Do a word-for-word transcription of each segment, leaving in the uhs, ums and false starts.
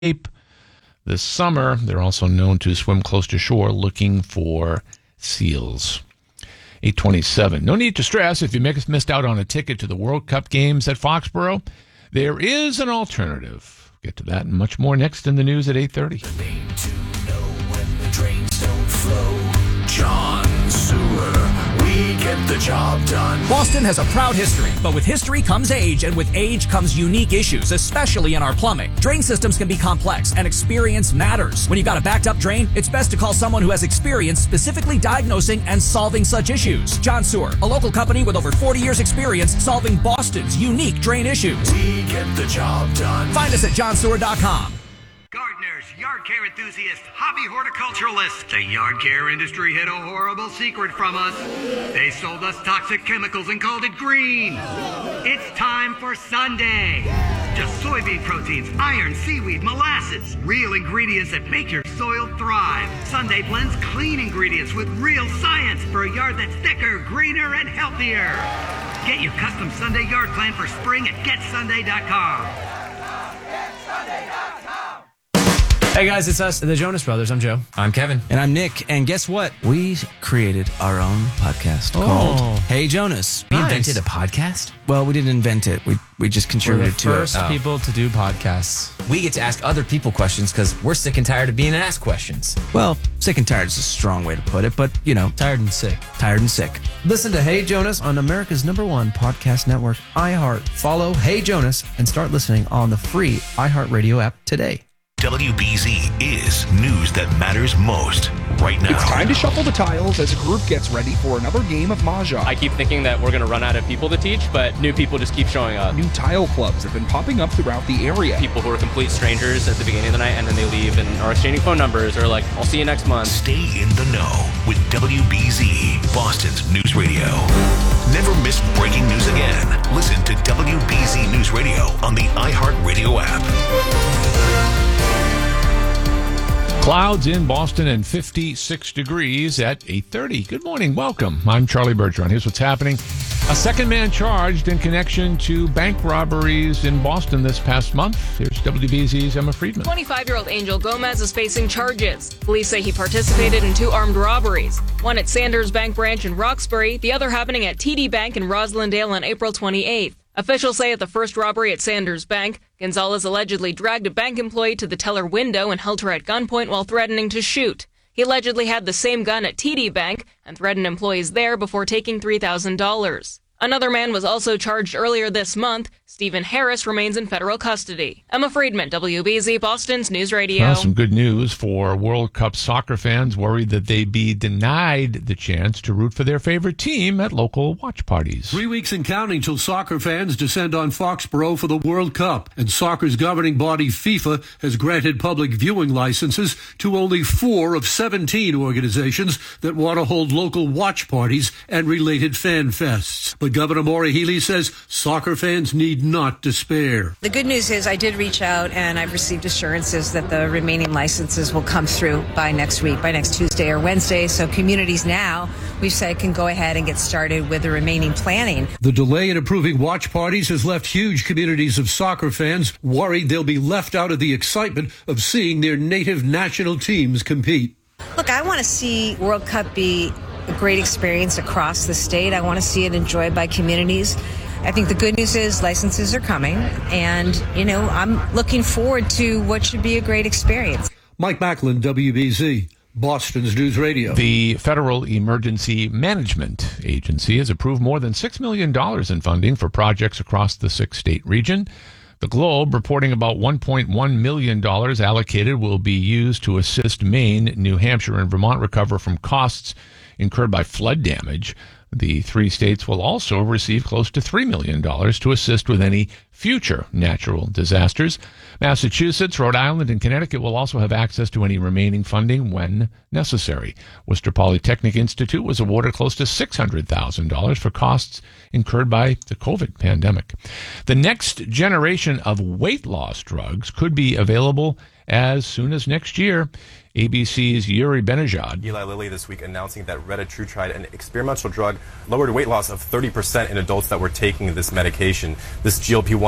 this summer. They're also known to swim close to shore looking for seals. eight twenty-seven. No need to stress if you missed out on a ticket to the World Cup games at Foxborough. There is an alternative. Get to that and much more next in the news at eight thirty. The name to know when the drains don't flow. John Sewer. We get the job done. Boston has a proud history, but with history comes age, and with age comes unique issues, especially in our plumbing. Drain systems can be complex, and experience matters. When you've got a backed up drain, it's best to call someone who has experience specifically diagnosing and solving such issues. John Sewer, a local company with over forty years experience solving Boston's unique drain issues. We get the job done. Find us at john sewer dot com. Gardeners, yard care enthusiasts, hobby horticulturalists. The yard care industry hid a horrible secret from us. They sold us toxic chemicals and called it green. It's time for Sunday. Just soybean proteins, iron, seaweed, molasses. Real ingredients that make your soil thrive. Sunday blends clean ingredients with real science for a yard that's thicker, greener, and healthier. Get your custom Sunday yard plan for spring at get sunday dot com. get sunday dot com. Hey guys, it's us, the Jonas Brothers. I'm Joe. I'm Kevin. And I'm Nick. And guess what? We created our own podcast Oh. called Hey Jonas. We Nice. invented a podcast? Well, we didn't invent it. We we just We're the contributed to it. first Oh. people to do podcasts. We get to ask other people questions because we're sick and tired of being asked questions. Well, sick and tired is a strong way to put it, but, you know, Tired and sick. tired and sick. Listen to Hey Jonas on America's number one podcast network, iHeart. Follow Hey Jonas and start listening on the free iHeartRadio app today. W B Z is news that matters most right now. It's time to shuffle the tiles as a group gets ready for another game of Mahjong. I keep thinking that we're going to run out of people to teach, but new people just keep showing up. New tile clubs have been popping up throughout the area. People who are complete strangers at the beginning of the night, and then they leave and are exchanging phone numbers or like, I'll see you next month. Stay in the know with W B Z, Boston's news radio. Never miss breaking news again. Listen to W B Z News Radio on the iHeartRadio app. Clouds in Boston and fifty-six degrees at eight thirty. Good morning. Welcome. I'm Charlie Bergeron. Here's what's happening. A second man charged in connection to bank robberies in Boston this past month. Here's W B Z's Emma Friedman. twenty-five-year-old Angel Gomez is facing charges. Police say he participated in two armed robberies, one at Sanders Bank branch in Roxbury, the other happening at T D Bank in Roslindale on April twenty-eighth. Officials say at the first robbery at Sanders Bank, Gonzalez allegedly dragged a bank employee to the teller window and held her at gunpoint while threatening to shoot. He allegedly had the same gun at T D Bank and threatened employees there before taking three thousand dollars. Another man was also charged earlier this month. Stephen Harris remains in federal custody. Emma Friedman, W B Z Boston's News Radio. Well, some good news for World Cup soccer fans worried that they'd be denied the chance to root for their favorite team at local watch parties. Three weeks and counting till soccer fans descend on Foxborough for the World Cup, and soccer's governing body FIFA has granted public viewing licenses to only four of seventeen organizations that want to hold local watch parties and related fan fests. But Governor Maura Healey says soccer fans need not despair. The good news is I did reach out and I've received assurances that the remaining licenses will come through by next week, by next Tuesday or Wednesday. So communities now, we've said, can go ahead and get started with the remaining planning. The delay in approving watch parties has left huge communities of soccer fans worried they'll be left out of the excitement of seeing their native national teams compete. Look, I want to see World Cup be a great experience across the state. I want to see it enjoyed by communities. I think the good news is licenses are coming, and, you know, I'm looking forward to what should be a great experience. Mike Macklin, W B Z, Boston's News Radio. The Federal Emergency Management Agency has approved more than six million dollars in funding for projects across the six-state region. The Globe reporting about one point one million dollars allocated will be used to assist Maine, New Hampshire, and Vermont recover from costs incurred by flood damage. The three states will also receive close to three million dollars to assist with any future natural disasters. Massachusetts, Rhode Island, and Connecticut will also have access to any remaining funding when necessary. Worcester Polytechnic Institute was awarded close to six hundred thousand dollars for costs incurred by the COVID pandemic. The next generation of weight loss drugs could be available as soon as next year. A B C's Yuri Benajad. Eli Lilly this week announcing that retatrutide, an experimental drug, lowered weight loss of thirty percent in adults that were taking this medication. This G L P one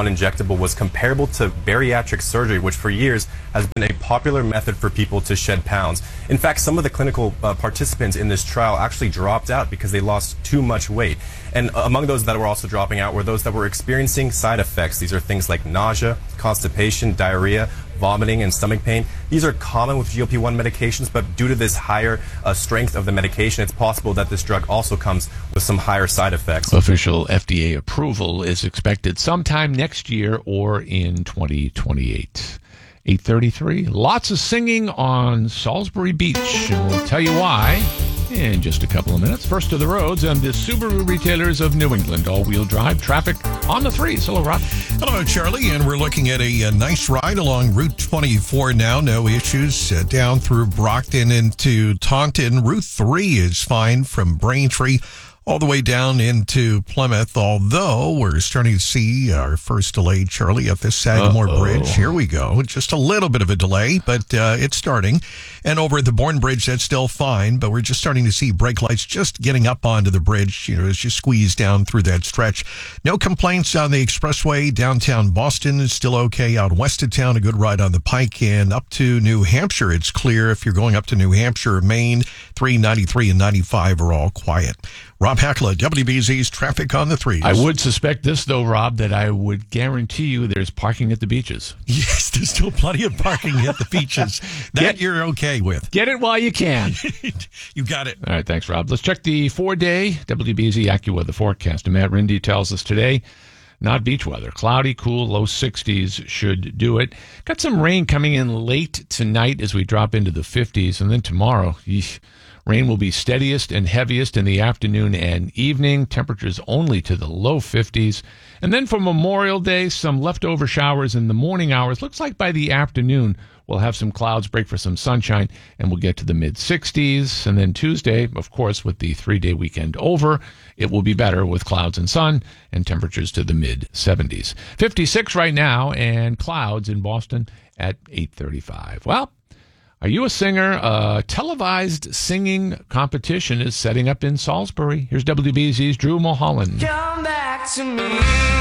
one injectable was comparable to bariatric surgery, which for years has been a popular method for people to shed pounds. In fact, some of the clinical uh, participants in this trial actually dropped out because they lost too much weight. And among those that were also dropping out were those that were experiencing side effects. These are things like nausea, constipation, diarrhea, vomiting, and stomach pain. These are common with G L P one medications, but due to this higher uh, strength of the medication, it's possible that this drug also comes with some higher side effects. Official F D A approval is expected sometime next year or in twenty twenty-eight. eight thirty-three. Lots of singing on Salisbury Beach, and we'll tell you why in just a couple of minutes. First to the roads and the Subaru retailers of New England. All-wheel drive traffic on the threes. Hello, Rob. Hello, Charlie. And we're looking at a, a nice ride along Route twenty-four now. No issues uh, down through Brockton into Taunton. Route three is fine from Braintree all the way down into Plymouth, although we're starting to see our first delay, Charlie, at the Sagamore Uh-oh. Bridge. Here we go. Just a little bit of a delay, but uh, it's starting. And over at the Bourne Bridge, that's still fine, but we're just starting to see brake lights just getting up onto the bridge, you know, as you squeeze down through that stretch. No complaints on the expressway. Downtown Boston is still okay. Out west of town, a good ride on the Pike. And up to New Hampshire, it's clear. If you're going up to New Hampshire, Maine, three ninety-three and ninety-five are all quiet. Rob Hackla, W B Z's Traffic on the Threes. I would suspect this, though, Rob, that I would guarantee you there's parking at the beaches. Yes, there's still plenty of parking at the beaches. That get, you're okay with. Get it while you can. You got it. All right, thanks, Rob. Let's check the four-day W B Z AccuWeather forecast. And Matt Rindy tells us today, not beach weather. Cloudy, cool, low sixties should do it. Got some rain coming in late tonight as we drop into the fifties. And then tomorrow, yeesh, rain will be steadiest and heaviest in the afternoon and evening. Temperatures only to the low fifties. And then for Memorial Day, some leftover showers in the morning hours. Looks like by the afternoon, we'll have some clouds break for some sunshine, and we'll get to the mid-sixties. And then Tuesday, of course, with the three-day weekend over, it will be better with clouds and sun and temperatures to the mid-seventies. fifty-six right now, and clouds in Boston at eight thirty-five. Well, are you a singer? A televised singing competition is setting up in Salisbury. Here's W B Z's Drew Mulholland. Come back to me.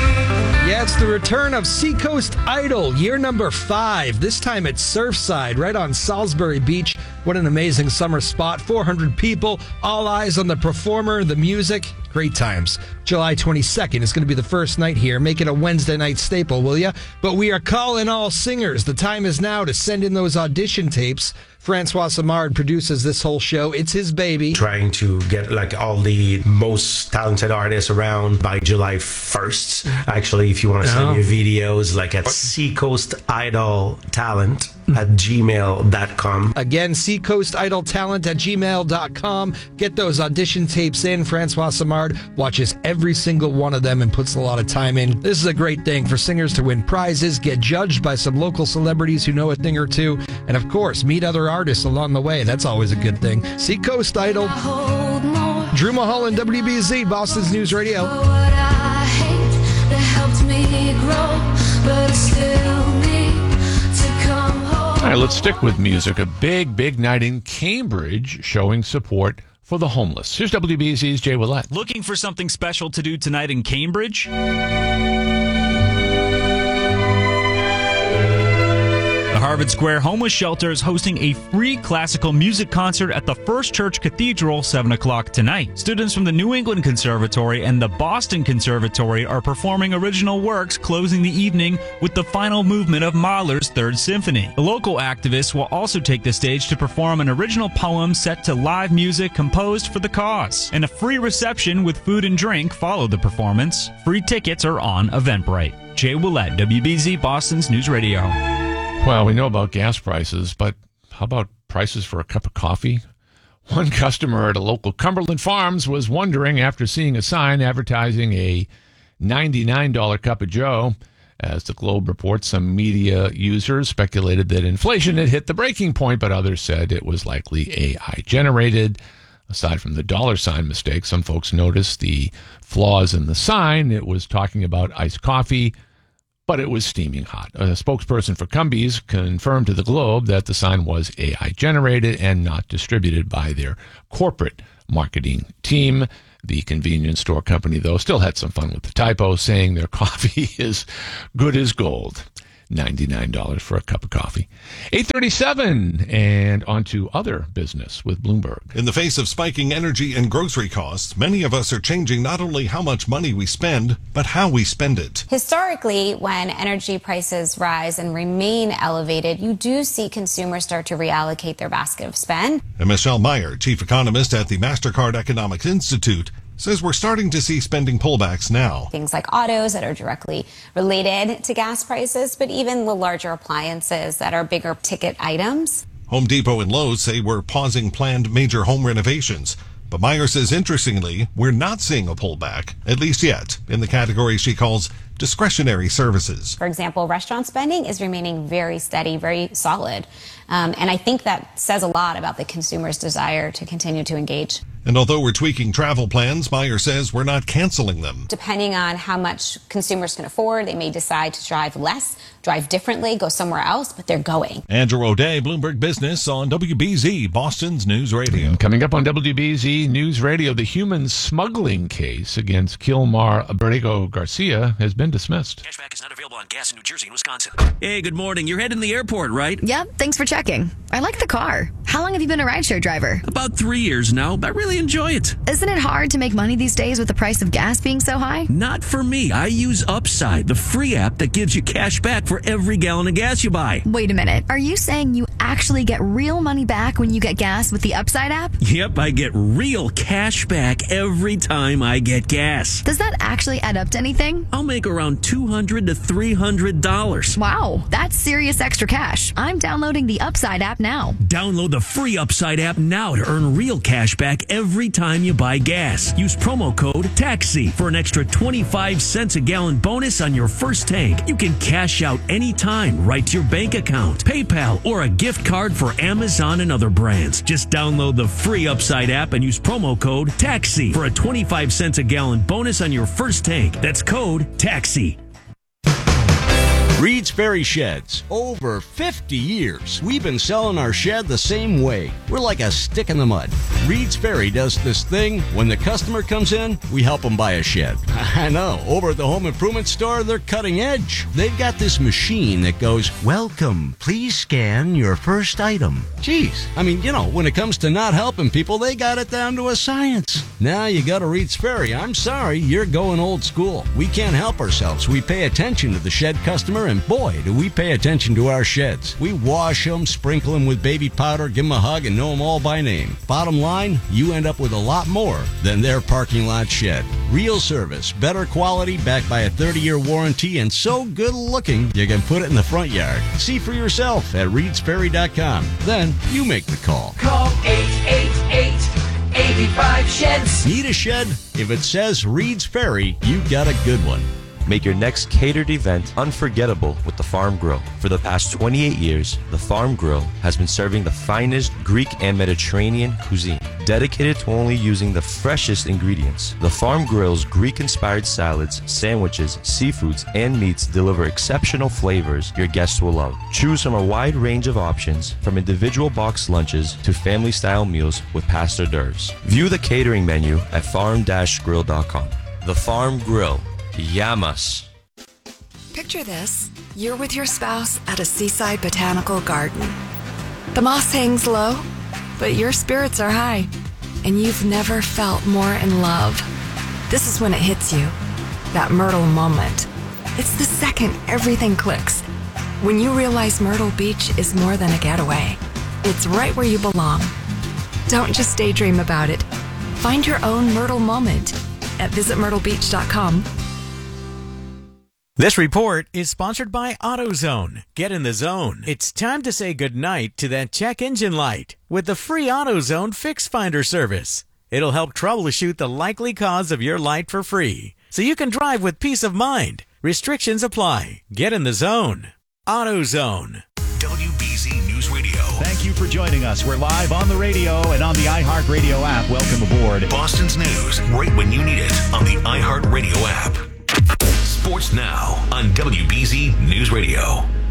Yeah, it's the return of Seacoast Idol, year number five. This time at Surfside, right on Salisbury Beach. What an amazing summer spot. four hundred people, all eyes on the performer, the music. Great times. July twenty-second is going to be the first night here. Make it a Wednesday night staple, will ya? But we are calling all singers. The time is now to send in those audition tapes. Francois Samard produces this whole show. It's his baby. Trying to get like all the most talented artists around by July first. Actually, if you want to send oh. your videos, like at Seacoast Idol Talent at gmail dot com. Again, Seacoast Idol Talent at gmail dot com. Get those audition tapes in. Francois Samard watches every single one of them and puts a lot of time in. This is a great thing for singers to win prizes, get judged by some local celebrities who know a thing or two, and of course, meet other artists along the way. That's always a good thing. Seacoast Idol. Drew Mulholland, W B Z, Boston's News Radio. All right, let's stick with music. A big, big night in Cambridge showing support for the homeless. Here's W B Z's Jay Willett. Looking for something special to do tonight in Cambridge? The Harvard Square Homeless Shelter is hosting a free classical music concert at the First Church Cathedral, seven o'clock tonight. Students from the New England Conservatory and the Boston Conservatory are performing original works, closing the evening with the final movement of Mahler's Third Symphony. The local activists will also take the stage to perform an original poem set to live music composed for the cause. And a free reception with food and drink followed the performance. Free tickets are on Eventbrite. Jay Willett, W B Z, Boston's News Radio. Well, we know about gas prices, but how about prices for a cup of coffee? One customer at a local Cumberland Farms was wondering after seeing a sign advertising a ninety-nine dollars cup of joe. As the Globe reports, some media users speculated that inflation had hit the breaking point, but others said it was likely A I generated. Aside from the dollar sign mistake, some folks noticed the flaws in the sign. It was talking about iced coffee, but it was steaming hot. A spokesperson for Cumbies confirmed to the Globe that the sign was A I generated and not distributed by their corporate marketing team. The convenience store company, though, still had some fun with the typo, saying their coffee is good as gold. ninety-nine dollars for a cup of coffee. eight thirty-seven, and on to other business with Bloomberg. In the face of spiking energy and grocery costs, many of us are changing not only how much money we spend, but how we spend it. Historically, when energy prices rise and remain elevated, you do see consumers start to reallocate their basket of spend. And Michelle Meyer, chief economist at the MasterCard Economics Institute, says we're starting to see spending pullbacks now. Things like autos that are directly related to gas prices, but even the larger appliances that are bigger ticket items. Home Depot and Lowe's say we're pausing planned major home renovations. But Meyer says, interestingly, we're not seeing a pullback, at least yet, in the category she calls discretionary services. For example, restaurant spending is remaining very steady, very solid. Um, and I think that says a lot about the consumer's desire to continue to engage. And although we're tweaking travel plans, Meyer says we're not canceling them. Depending on how much consumers can afford, they may decide to drive less, drive differently, go somewhere else, but they're going. Andrew O'Day, Bloomberg Business on W B Z, Boston's News Radio. And coming up on W B Z News Radio, the human smuggling case against Kilmar Abrego Garcia has been dismissed. Cashback is not available on gas in New Jersey and Wisconsin. Hey, good morning. You're heading to the airport, right? Yep, thanks for checking. I like the car. How long have you been a rideshare driver? About three years now. I really enjoy it. Isn't it hard to make money these days with the price of gas being so high? Not for me. I use Upside, the free app that gives you cash back for every gallon of gas you buy. Wait a minute. Are you saying you actually get real money back when you get gas with the Upside app? Yep, I get real cash back every time I get gas. Does that actually add up to anything? I'll make around two hundred to three hundred dollars. Wow, that's serious extra cash. I'm downloading the Upside app now. Download the free Upside app now to earn real cash back every time you buy gas. Use promo code TAXI for an extra twenty-five cents a gallon bonus on your first tank. You can cash out anytime right to your bank account, PayPal, or a gift card for Amazon and other brands. Just download the free Upside app and use promo code TAXI for a twenty-five cents a gallon bonus on your first tank. That's code TAXI. Reed's Ferry Sheds. Over fifty years, we've been selling our shed the same way. We're like a stick in the mud. Reed's Ferry does this thing. When the customer comes in, we help them buy a shed. I know, over at the home improvement store, they're cutting edge. They've got this machine that goes, "Welcome, please scan your first item." Jeez, I mean, you know, when it comes to not helping people, they got it down to a science. Now you go to Reed's Ferry. I'm sorry, you're going old school. We can't help ourselves. We pay attention to the shed customer, and boy, do we pay attention to our sheds. We wash them, sprinkle them with baby powder, give them a hug, and know them all by name. Bottom line, you end up with a lot more than their parking lot shed. Real service, better quality, backed by a thirty-year warranty, and so good looking, you can put it in the front yard. See for yourself at reeds ferry dot com. Then you make the call. Call eight eight eight, eight five, sheds. Need a shed? If it says Reed's Ferry, you got a good one. Make your next catered event unforgettable with the Farm Grill. For the past twenty-eight years, the Farm Grill has been serving the finest Greek and Mediterranean cuisine, dedicated to only using the freshest ingredients. The Farm Grill's Greek-inspired salads, sandwiches, seafoods, and meats deliver exceptional flavors your guests will love. Choose from a wide range of options, from individual box lunches to family-style meals with past hors d'oeuvres. View the catering menu at farm dash grill dot com. The Farm Grill. Yamas. Picture this. You're with your spouse at a seaside botanical garden. The moss hangs low, but your spirits are high, and you've never felt more in love. This is when it hits you, that Myrtle moment. It's the second everything clicks. When you realize Myrtle Beach is more than a getaway. It's right where you belong. Don't just daydream about it. Find your own Myrtle moment at visit myrtle beach dot com. This report is sponsored by AutoZone. Get in the zone. It's time to say goodnight to that check engine light with the free AutoZone Fix Finder service. It'll help troubleshoot the likely cause of your light for free, so you can drive with peace of mind. Restrictions apply. Get in the zone. AutoZone. W B Z News Radio. Thank you for joining us. We're live on the radio and on the iHeartRadio app. Welcome aboard. Boston's news right when you need it on the iHeartRadio app. Sports now on W B Z News Radio.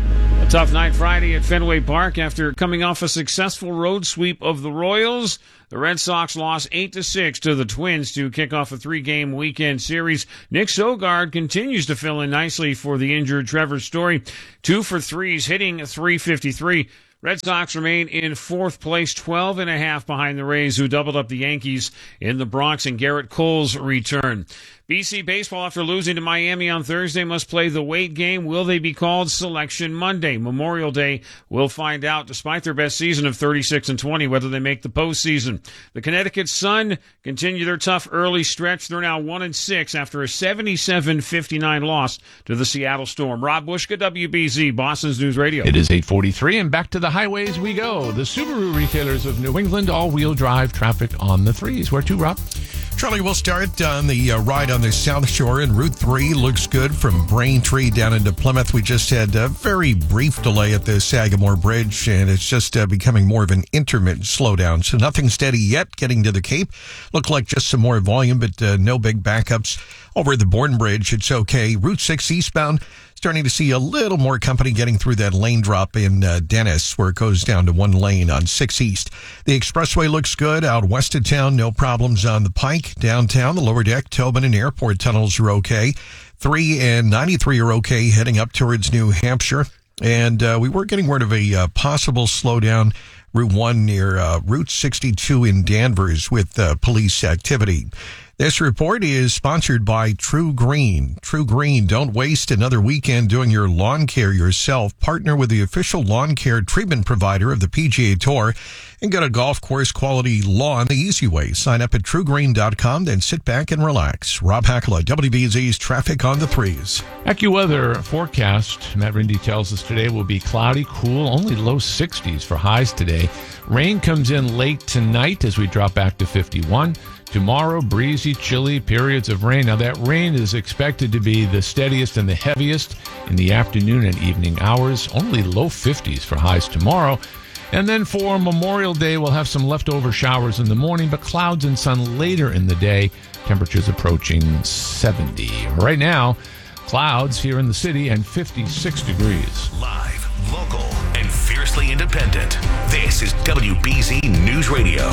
Tough night Friday at Fenway Park after coming off a successful road sweep of the Royals. The Red Sox lost eight to six to the Twins to kick off a three-game weekend series. Nick Sogard continues to fill in nicely for the injured Trevor Story. Two for threes, hitting three fifty-three. Red Sox remain in fourth place, twelve and a half behind the Rays, who doubled up the Yankees in the Bronx, and Garrett Cole's return. B C baseball, after losing to Miami on Thursday, must play the wait game. Will they be called Selection Monday? Memorial Day, we'll find out, despite their best season of thirty-six and twenty, whether they make the postseason. The Connecticut Sun continue their tough early stretch. They're now one and six after a seventy-seven fifty-nine loss to the Seattle Storm. Rob Bushka, W B Z, Boston's News Radio. It is eight forty-three, and back to the highways we go. The Subaru retailers of New England, all-wheel drive traffic on the threes. Where to, Rob? Charlie, we'll start on the uh, ride on the South Shore, and Route three looks good from Braintree down into Plymouth. We just had a very brief delay at the Sagamore Bridge, and it's just uh, becoming more of an intermittent slowdown. So nothing steady yet getting to the Cape. Look like just some more volume, but uh, no big backups. Over the Bourne Bridge, it's okay. Route six eastbound, starting to see a little more company getting through that lane drop in uh, Dennis, where it goes down to one lane on six East. The expressway looks good out west of town. No problems on the Pike. Downtown, the lower deck, Tobin and airport tunnels are okay. three and ninety-three are okay heading up towards New Hampshire. And uh, we were getting word of a uh, possible slowdown Route one near uh, Route sixty-two in Danvers with uh, police activity. This report is sponsored by True Green. True Green, don't waste another weekend doing your lawn care yourself. Partner with the official lawn care treatment provider of the P G A Tour and get a golf course quality lawn the easy way. Sign up at true green dot com, then sit back and relax. Rob Hackla, W B Z's Traffic on the Threes. AccuWeather forecast. Matt Rindy tells us today will be cloudy, cool, only low sixties for highs today. Rain comes in late tonight as we drop back to fifty-one. Tomorrow, breezy, chilly, periods of rain. Now, that rain is expected to be the steadiest and the heaviest in the afternoon and evening hours. Only low fifties for highs tomorrow. And then for Memorial Day, we'll have some leftover showers in the morning, but clouds and sun later in the day. Temperatures approaching seventy. Right now, clouds here in the city and fifty-six degrees. Live, local, and fiercely independent. This is W B Z News Radio.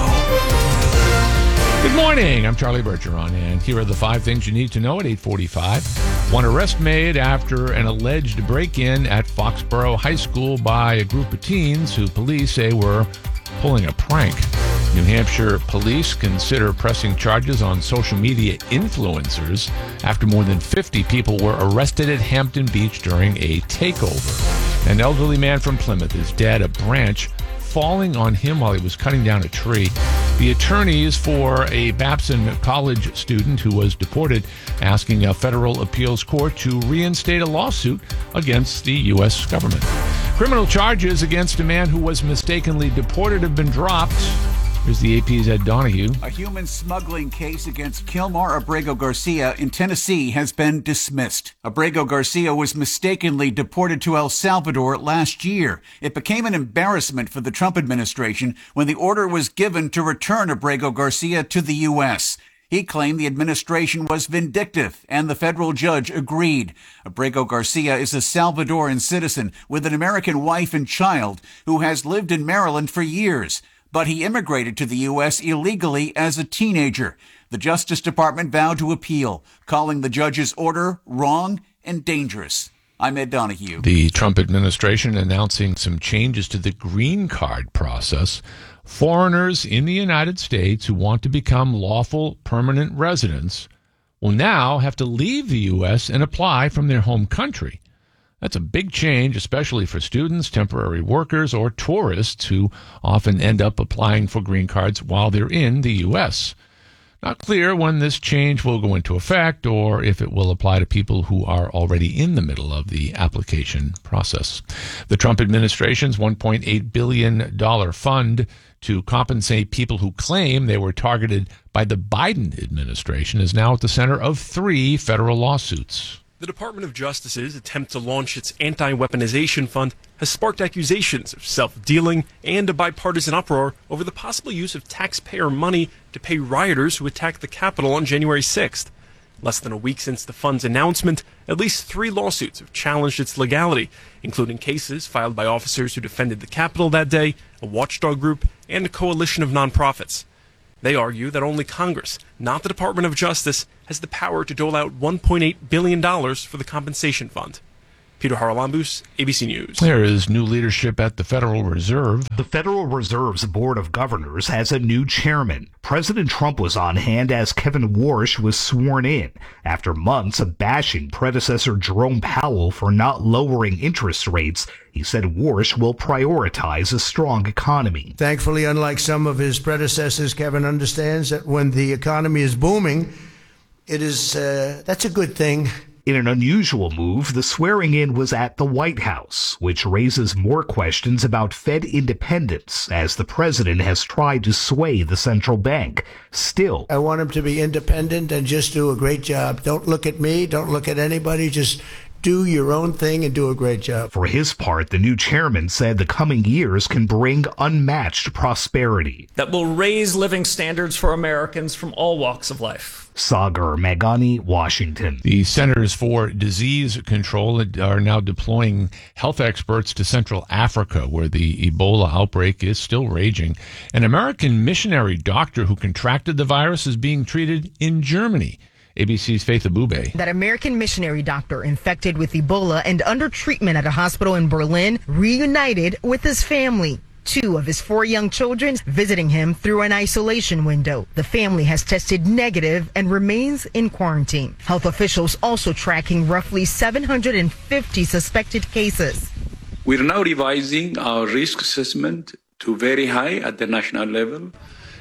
Good morning. I'm Charlie Bergeron, and here are the five things you need to know at eight forty-five. One arrest made after an alleged break-in at Foxborough High School by a group of teens who police say were pulling a prank. New Hampshire police consider pressing charges on social media influencers after more than fifty people were arrested at Hampton Beach during a takeover. An elderly man from Plymouth is dead, a branch falling on him while he was cutting down a tree. The attorneys for a Babson College student who was deported asking a federal appeals court to reinstate a lawsuit against the U S government. Criminal charges against a man who was mistakenly deported have been dropped. Here's the A P's Ed Donahue. A human smuggling case against Kilmar Abrego Garcia in Tennessee has been dismissed. Abrego Garcia was mistakenly deported to El Salvador last year. It became an embarrassment for the Trump administration when the order was given to return Abrego Garcia to the U S. He claimed the administration was vindictive, and the federal judge agreed. Abrego Garcia is a Salvadoran citizen with an American wife and child who has lived in Maryland for years. But he immigrated to the U S illegally as a teenager. The Justice Department vowed to appeal, calling the judge's order wrong and dangerous. I'm Ed Donahue. The Trump administration announcing some changes to the green card process. Foreigners in the United States who want to become lawful permanent residents will now have to leave the U S and apply from their home country. That's a big change, especially for students, temporary workers, or tourists who often end up applying for green cards while they're in the U S. Not clear when this change will go into effect or if it will apply to people who are already in the middle of the application process. The Trump administration's one point eight billion dollars fund to compensate people who claim they were targeted by the Biden administration is now at the center of three federal lawsuits. The Department of Justice's attempt to launch its anti-weaponization fund has sparked accusations of self-dealing and a bipartisan uproar over the possible use of taxpayer money to pay rioters who attacked the Capitol on January sixth. Less than a week since the fund's announcement, at least three lawsuits have challenged its legality, including cases filed by officers who defended the Capitol that day, a watchdog group, and a coalition of nonprofits. They argue that only Congress, not the Department of Justice, has the power to dole out one point eight billion dollars for the compensation fund. Peter Haralambous, A B C News. There is new leadership at the Federal Reserve. The Federal Reserve's Board of Governors has a new chairman. President Trump was on hand as Kevin Warsh was sworn in after months of bashing predecessor Jerome Powell for not lowering interest rates. He said Warsh will prioritize a strong economy. Thankfully, unlike some of his predecessors, Kevin understands that when the economy is booming, it is uh, that's a good thing. In an unusual move, the swearing-in was at the White House, which raises more questions about Fed independence as the president has tried to sway the central bank. Still, I want him to be independent and just do a great job. Don't look at me. Don't look at anybody. Just do your own thing and do a great job. For his part, the new chairman said the coming years can bring unmatched prosperity that will raise living standards for Americans from all walks of life. Sagar Meghani, Washington. The Centers for Disease Control are now deploying health experts to Central Africa, where the Ebola outbreak is still raging. An American missionary doctor who contracted the virus is being treated in Germany. A B C's Faith Abube. That American missionary doctor infected with Ebola and under treatment at a hospital in Berlin reunited with his family. Two of his four young children visiting him through an isolation window. The family has tested negative and remains in quarantine. Health officials also tracking roughly seven hundred fifty suspected cases. We're now revising our risk assessment to very high at the national level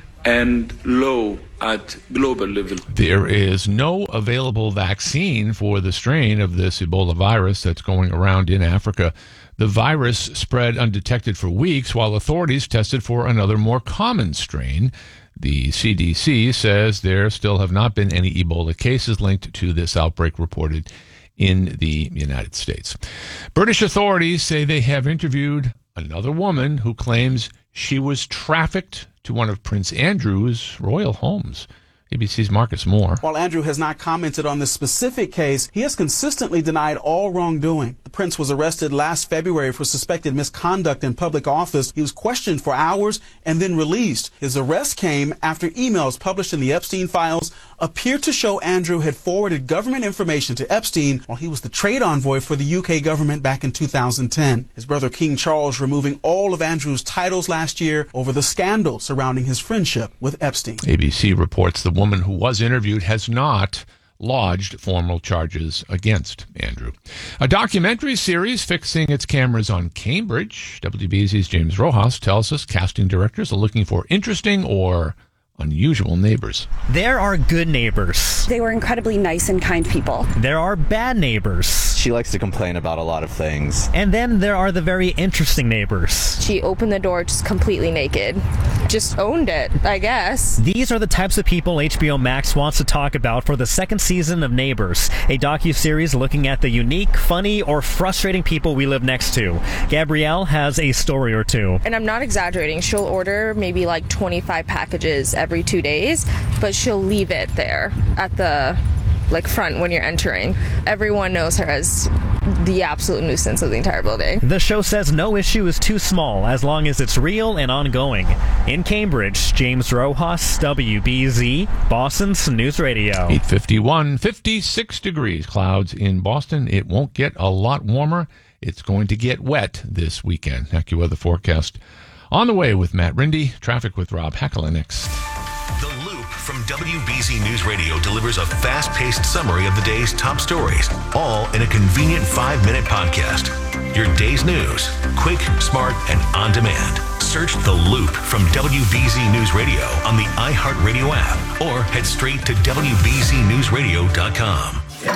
and low at global level. There is no available vaccine for the strain of this Ebola virus that's going around in Africa. The virus spread undetected for weeks while authorities tested for another more common strain. The C D C says there still have not been any Ebola cases linked to this outbreak reported in the United States. British authorities say they have interviewed another woman who claims she was trafficked to one of Prince Andrew's royal homes. A B C's Marcus Moore. While Andrew has not commented on this specific case, he has consistently denied all wrongdoing. The prince was arrested last February for suspected misconduct in public office. He was questioned for hours and then released. His arrest came after emails published in the Epstein files appeared to show Andrew had forwarded government information to Epstein while he was the trade envoy for the U K government back in two thousand ten. His brother King Charles removing all of Andrew's titles last year over the scandal surrounding his friendship with Epstein. A B C reports the woman who was interviewed has not lodged formal charges against Andrew. A documentary series fixing its cameras on Cambridge. W B Z's James Rojas tells us casting directors are looking for interesting or unusual neighbors. There are good neighbors. They were incredibly nice and kind people. There are bad neighbors. She likes to complain about a lot of things. And then there are the very interesting neighbors. She opened the door just completely naked. Just owned it, I guess. These are the types of people H B O Max wants to talk about for the second season of Neighbors, a docuseries looking at the unique, funny, or frustrating people we live next to. Gabrielle has a story or two. And I'm not exaggerating. She'll order maybe like twenty-five packages every two days, but she'll leave it there at the like front when you're entering. Everyone knows her as the absolute nuisance of the entire building. The show says no issue is too small as long as it's real and ongoing. In Cambridge, James Rojas, W B Z, Boston's News Radio. eight fifty-one, fifty-six degrees. Clouds in Boston. It won't get a lot warmer. It's going to get wet this weekend. AccuWeather forecast on the way with Matt Rindy. Traffic with Rob Heckler next. The Loop from W B Z News Radio delivers a fast-paced summary of the day's top stories, all in a convenient five-minute podcast. Your day's news, quick, smart, and on demand. Search The Loop from W B Z News Radio on the iHeartRadio app or head straight to W B Z news radio dot com.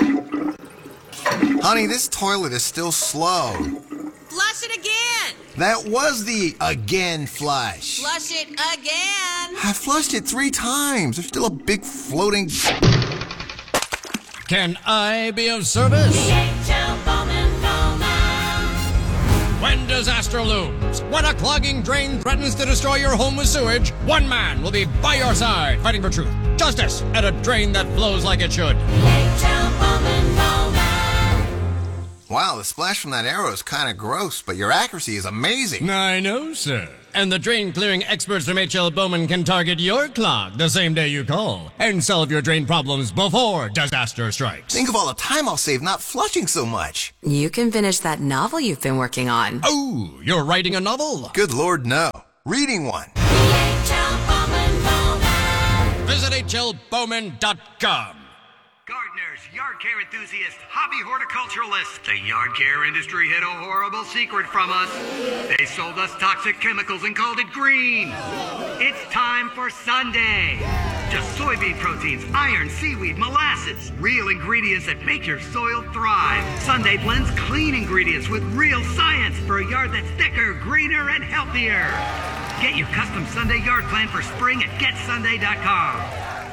Honey, this toilet is still slow. Flush it again! That was the again flush. Flush it again! I flushed it three times. There's still a big floating... Can I be of service? The H L Bowman Bowman. When disaster looms, when a clogging drain threatens to destroy your home with sewage, one man will be by your side fighting for truth, justice, and a drain that flows like it should. Wow, the splash from that arrow is kind of gross, but your accuracy is amazing. I know, sir. And the drain-clearing experts from H L Bowman can target your clog the same day you call and solve your drain problems before disaster strikes. Think of all the time I'll save not flushing so much. You can finish that novel you've been working on. Oh, you're writing a novel? Good Lord, no. Reading one. Visit H L Bowman dot com. Gardeners, yard care enthusiasts, hobby horticulturalists. The yard care industry hid a horrible secret from us. They sold us toxic chemicals and called it green. It's time for Sunday. Just soybean proteins, iron, seaweed, molasses. Real ingredients that make your soil thrive. Sunday blends clean ingredients with real science for a yard that's thicker, greener, and healthier. Get your custom Sunday yard plan for spring at get sunday dot com.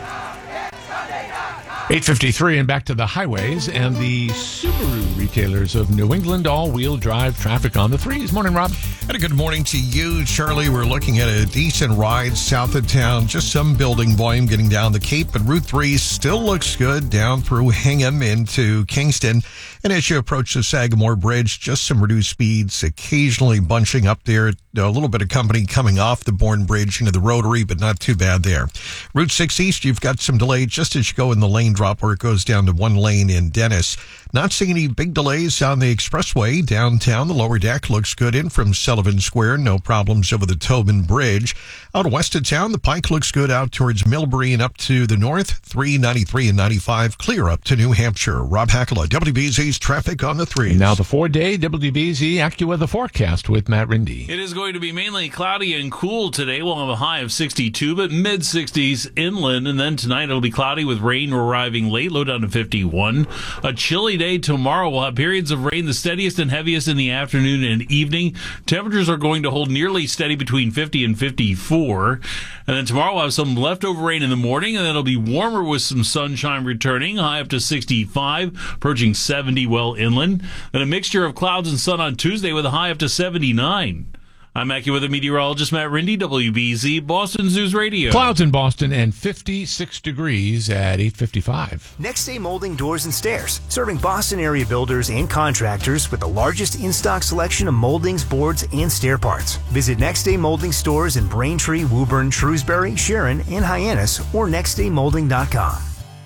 eight fifty-three and back to the highways, and the Subaru retailers of New England all-wheel drive traffic on the threes. Morning, Rob. And a good morning to you, Charlie. We're looking at a decent ride south of town. Just some building volume getting down the Cape, but Route three still looks good down through Hingham into Kingston. And as you approach the Sagamore Bridge, just some reduced speeds, occasionally bunching up there. A little bit of company coming off the Bourne Bridge into the Rotary, but not too bad there. Route six East, you've got some delay just as you go in the lane drop where it goes down to one lane in Dennis. Not seeing any big delays on the expressway downtown. The lower deck looks good in from Sullivan Square. No problems over the Tobin Bridge. Out west of town, the Pike looks good out towards Millbury and up to the north. three ninety-three and ninety-five clear up to New Hampshire. Rob Hackala, W B Z's traffic on the threes. And now the four-day W B Z AccuWeather forecast with Matt Rindy. It is going to be mainly cloudy and cool today. We'll have a high of sixty-two, but mid-sixties inland. And then tonight it'll be cloudy with rain arriving late, low down to fifty-one. A chilly day tomorrow. We'll have periods of rain, the steadiest and heaviest in the afternoon and evening. Temperatures are going to hold nearly steady between fifty and fifty-four. And then tomorrow we'll have some leftover rain in the morning, and then it'll be warmer with some sunshine returning, high up to sixty-five, approaching seventy well inland. Then a mixture of clouds and sun on Tuesday with a high up to seventy-nine. I'm AccuWeather meteorologist Matt Rindy, W B Z, Boston's News Radio. Clouds in Boston and fifty-six degrees at eight fifty-five. Next Day Molding Doors and Stairs, serving Boston area builders and contractors with the largest in-stock selection of moldings, boards, and stair parts. Visit Next Day Molding stores in Braintree, Woburn, Shrewsbury, Sharon, and Hyannis, or next day molding dot com.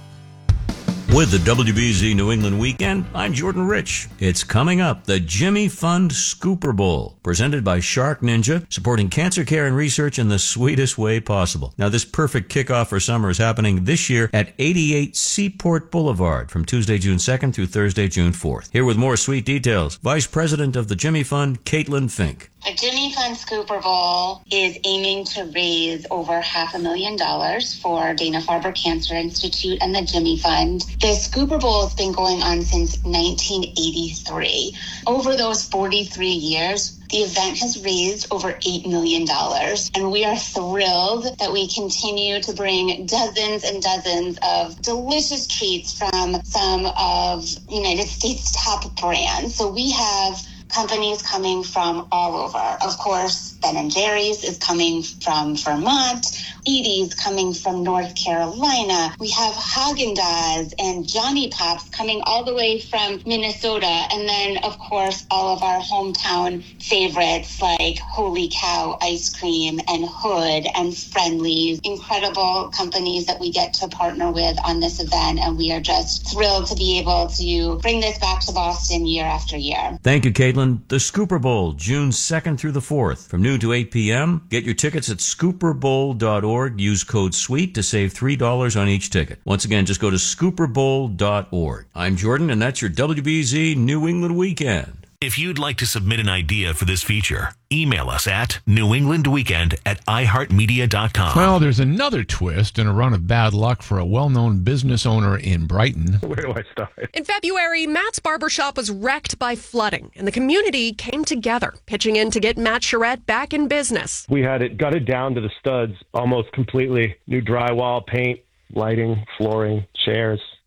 With the W B Z New England Weekend, I'm Jordan Rich. It's coming up, the Jimmy Fund Scooper Bowl, presented by Shark Ninja, supporting cancer care and research in the sweetest way possible. Now, this perfect kickoff for summer is happening this year at eighty-eight Seaport Boulevard from Tuesday, June second through Thursday, June fourth. Here with more sweet details, Vice President of the Jimmy Fund, Caitlin Fink. The Jimmy Fund Scooper Bowl is aiming to raise over half a million dollars for Dana-Farber Cancer Institute and the Jimmy Fund. The Scooper Bowl has been going on since nineteen eighty-three. Over those forty-three years, the event has raised over eight million dollars, and we are thrilled that we continue to bring dozens and dozens of delicious treats from some of United States' top brands. So we have companies coming from all over. Of course, Ben and Jerry's is coming from Vermont. Edie's coming from North Carolina. We have Haagen-Dazs and Johnny Pops coming all the way from Minnesota. And then, of course, all of our hometown favorites like Holy Cow Ice Cream and Hood and Friendly's. Incredible companies that we get to partner with on this event. And we are just thrilled to be able to bring this back to Boston year after year. Thank you, Caitlin. The Scooper Bowl, June second through the fourth, from noon to eight p.m. Get your tickets at scooper bowl dot org. Use code SWEET to save three dollars on each ticket. Once again, just go to scooper bowl dot org. I'm Jordan, and that's your W B Z New England Weekend. If you'd like to submit an idea for this feature, email us at new england weekend at i heart media dot com. Well, there's another twist and a run of bad luck for a well-known business owner in Brighton. Where do I start? In February, Matt's barbershop was wrecked by flooding, and the community came together, pitching in to get Matt Charette back in business. We had it gutted down to the studs almost completely. New drywall, paint, lighting, flooring, chairs.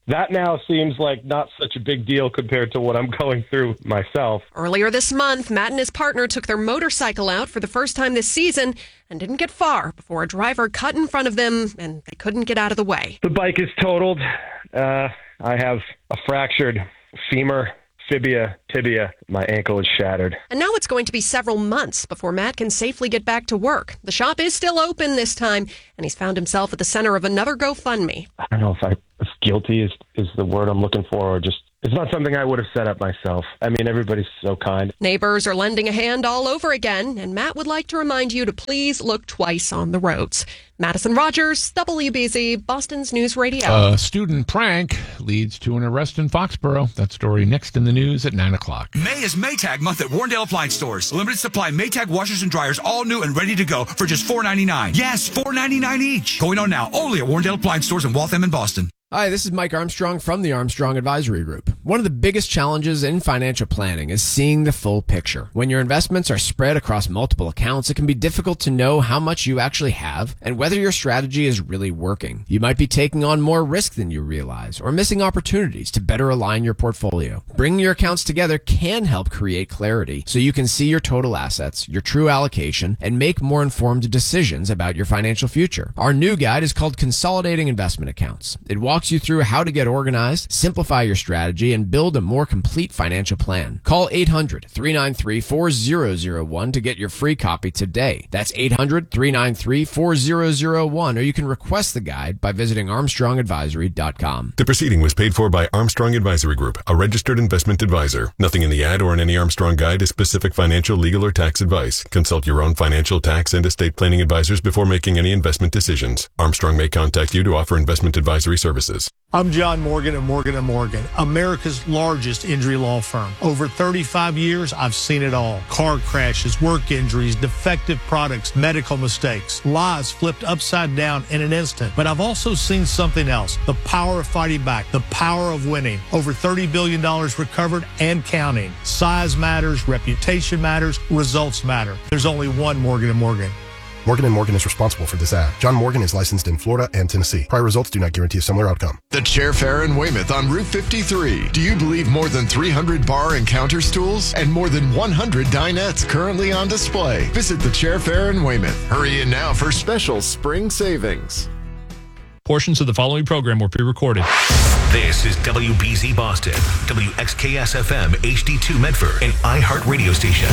that now seems like not such a big deal compared to what I'm going through myself. Earlier this month, Matt and his partner took their motorcycle out for the first time this season and didn't get far before a driver cut in front of them and they couldn't get out of the way. The bike is totaled. Uh, I have a fractured femur, fibia, tibia. My ankle is shattered. And now it's going to be several months before Matt can safely get back to work. The shop is still open this time, and he's found himself at the center of another GoFundMe. I don't know if I if guilty is, is the word I'm looking for, or just it's not something I would have set up myself. I mean, everybody's so kind. Neighbors are lending a hand all over again, and Matt would like to remind you to please look twice on the roads. Madison Rogers, W B Z, Boston's News Radio. A student prank leads to an arrest in Foxborough. That story next in the news at nine o'clock. May is Maytag month at Warrendale Appliance Stores. Limited supply Maytag washers and dryers, all new and ready to go for just four ninety-nine. Yes, four ninety-nine each. Going on now, only at Warrendale Appliance Stores in Waltham and Boston. Hi, this is Mike Armstrong from the Armstrong Advisory Group. One of the biggest challenges in financial planning is seeing the full picture. When your investments are spread across multiple accounts, it can be difficult to know how much you actually have and whether your strategy is really working. You might be taking on more risk than you realize or missing opportunities to better align your portfolio. Bringing your accounts together can help create clarity so you can see your total assets, your true allocation, and make more informed decisions about your financial future. Our new guide is called Consolidating Investment Accounts. It walks you through how to get organized, simplify your strategy, and build a more complete financial plan. Call eight hundred, three nine three, four zero zero one to get your free copy today. That's eight hundred, three nine three, four zero zero one, or you can request the guide by visiting armstrong advisory dot com. The proceeding was paid for by Armstrong Advisory Group, a registered investment advisor. Nothing in the ad or in any Armstrong guide is specific financial, legal, or tax advice. Consult your own financial, tax, and estate planning advisors before making any investment decisions. Armstrong may contact you to offer investment advisory services. I'm John Morgan of Morgan and Morgan, America's largest injury law firm. Over thirty-five years, I've seen it all. Car crashes, work injuries, defective products, medical mistakes, lives flipped upside down in an instant. But I've also seen something else, the power of fighting back, the power of winning. Over thirty billion dollars recovered and counting. Size matters, reputation matters, results matter. There's only one Morgan and Morgan. Morgan and Morgan is responsible for this ad. John Morgan is licensed in Florida and Tennessee. Prior results do not guarantee a similar outcome. The Chair Fair in Weymouth on Route fifty-three. Do you believe more than three hundred bar and counter stools and more than one hundred dinettes currently on display? Visit the Chair Fair in Weymouth. Hurry in now for special spring savings. Portions of the following program were pre-recorded. This is W B Z Boston, W X K S F M H D two Medford, an iHeart radio station.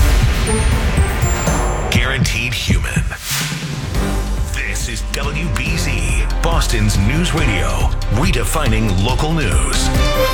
Guaranteed human. This is W B Z, Boston's news radio, redefining local news.